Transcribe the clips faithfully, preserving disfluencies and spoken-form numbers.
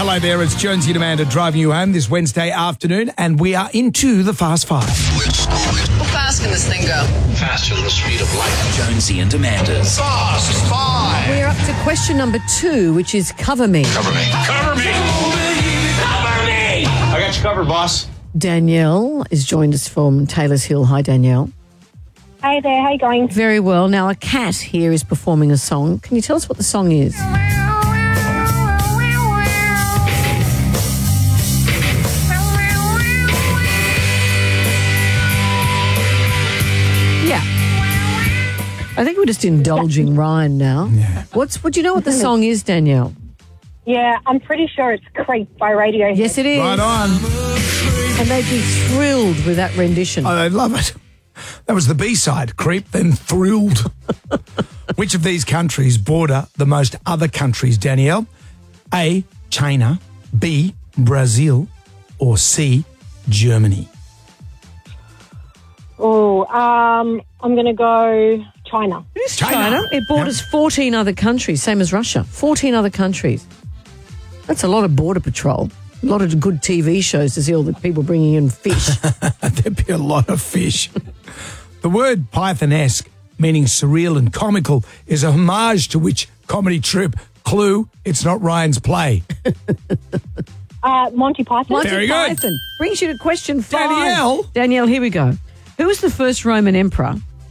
Hello there, it's Jonesy and Amanda driving you home this Wednesday afternoon, and we are into the Fast Five. How fast can this thing go? Faster than the speed of light. Jonesy and Amanda's Fast Five. We're up to question number two, which is cover me. Cover me. Cover me. Cover me. I got you covered, boss. Danielle is joined us from Taylor's Hill. Hi, Danielle. Hey there, how you going? Very well. Now, a cat here is performing a song. Can you tell us what the song is? Yeah. I think we're just indulging Ryan now. Yeah. What's? What do you know what the song is, Danielle? Yeah, I'm pretty sure it's Creep by Radiohead. Yes, it is. Right on. And they'd be thrilled with that rendition. Oh, I love it. That was the B-side, Creep, then Thrilled. Which of these countries border the most other countries, Danielle? A, China, B, Brazil, or C, Germany? Oh, um, I'm going to go China. It's China. China. It borders fourteen other countries, same as Russia. fourteen other countries. That's a lot of border patrol. A lot of good T V shows to see all the people bringing in fish. There'd be a lot of fish. The word Pythonesque, meaning surreal and comical, is a homage to which comedy troupe? Clue, it's not Ryan's play. Uh, Monty Python. Monty Very good. Python brings you to question five. Danielle. Danielle, here we go. Who was the first Roman emperor?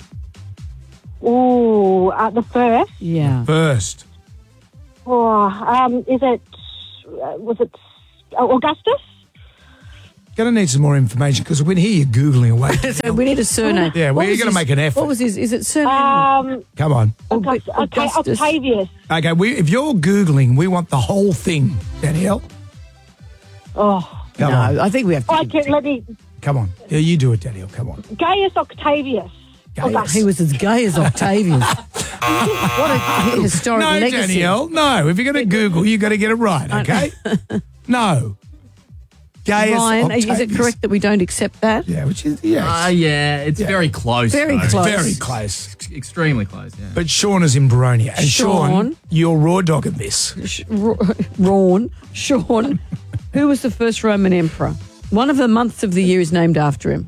Oh, uh, the first. Yeah. First. Oh, um, is it, uh, was it uh, Augustus? Going to need some more information because we can hear you Googling away. So we need a surname. Yeah, What we're was gonna his- make an effort. What was his? Is it surname? Um, Come on. August, okay, Augustus. Octavius. Okay, we, if you're Googling, we want the whole thing, Danielle. Oh, Come no, on. I think we have to. I can, let me, Come on. Yeah, you do it, Danielle. Come on. Gaius Octavius. Gaius. Augustus. He was as gay as Octavius. What a historic No, legacy. Danielle. No, if you're going to Google, you've got to get it right, okay? No. Gaius Ryan, is it Octavius. correct that we don't accept that? Yeah, which is, yes. Uh, yeah, it's Yeah. very close. Very though. close. Very close. Ex- Extremely close, yeah. But Sean is in Baronia. And Sean, Sean. you're raw dogging this. Sh- Ra- Rawn, Sean, who was the first Roman emperor? One of the months of the year is named after him.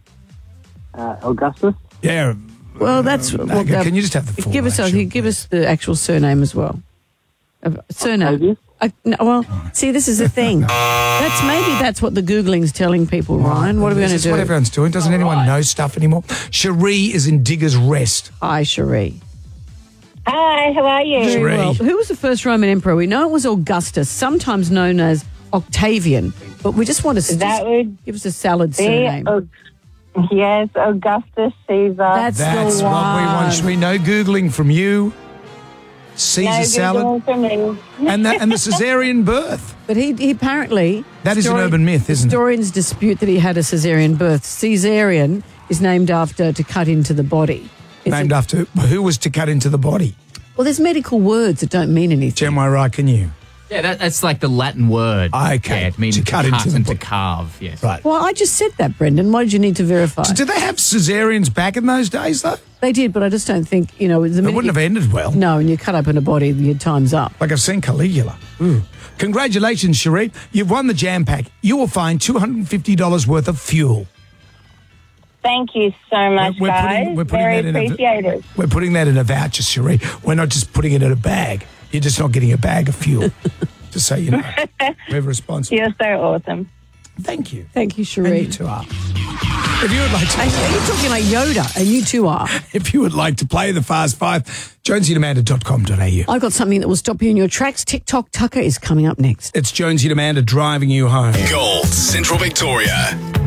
Uh, Augustus. Yeah. Well, that's Uh, well, okay, uh, can you just have the full give us? actual- A, give us the actual surname as well. Uh, surname. Octavius? Uh, no, well, see, this is the thing. That's maybe that's what the Googling's telling people, Ryan. What are we Is going to this do? what everyone's doing? Doesn't anyone know stuff anymore? Cherie is in Digger's Rest. Hi, Cherie. Hi, how are you? Very Cherie. well. Who was the first Roman emperor? We know it was Augustus, sometimes known as Octavian, but we just want to That would give us a salad be, surname. Aug- yes, Augustus Caesar. That's, That's the what one. we want. Should we know Googling from you? Caesar no salad Googling for me. and the, and the cesarean birth. But he, he apparently... That is an histori- urban myth, isn't it? Historians dispute that he had a caesarean birth. Caesarean is named after to cut into the body. It's Named a- after who was to cut into the body? Well, there's medical words that don't mean anything. Jem, I reckon you. Yeah, that, that's like the Latin word. Okay, Yeah, it means to to, cut cut, into the and to bo- carve, yes. Right. Well, I just said that, Brendan. Why did you need to verify? Did they have cesareans back in those days, though? They did, but I just don't think, you know... The It minute wouldn't you- have ended well. No, and you cut open a body, your time's up. Like I've seen Caligula. Ooh. Congratulations, Cherie. You've won the Jam Pack. You will find two hundred fifty dollars worth of fuel. Thank you so much, We're guys. putting- we're putting Very that in a- appreciated. We're putting that in a voucher, Cherie. We're not just putting it in a bag. You're just not getting a bag of fuel. Just so you know. We're responsible. You're so awesome. Thank you. Thank you, And Cherie. you two are. If you would like to, And you're talking like Yoda, and you two are. if you would like to play the Fast Five, jonesy and amanda dot com dot a u. I've got something that will stop you in your tracks. TikTok Tucker is coming up next. It's Jonesy and Amanda driving you home. Gold, Central Victoria.